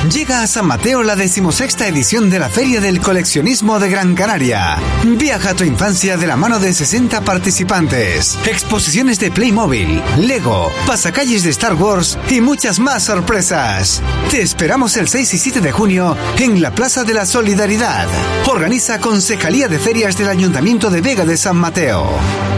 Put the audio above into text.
Llega a San Mateo la 16ª edición de la Feria del Coleccionismo de Gran Canaria. Viaja a tu infancia de la mano de 60 participantes. Exposiciones de Playmobil, Lego, pasacalles de Star Wars y muchas más sorpresas. Te esperamos el 6 y 7 de junio en la Plaza de la Solidaridad. Organiza Concejalía de Ferias del Ayuntamiento de Vega de San Mateo.